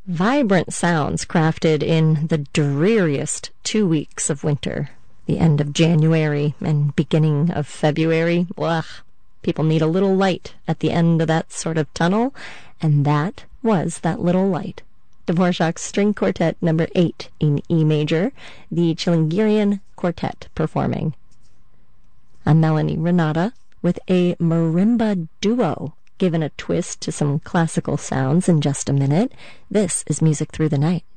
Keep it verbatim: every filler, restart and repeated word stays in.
Vibrant sounds crafted in the dreariest two weeks of winter, the end of January and beginning of February. Ugh, people need a little light at the end of that sort of tunnel, and that was that little light. Dvorak's String Quartet number eight in E major, the Chilingirian Quartet performing. I'm Melanie Renata with a marimba duo, given a twist to some classical sounds in just a minute. This is Music Through the Night.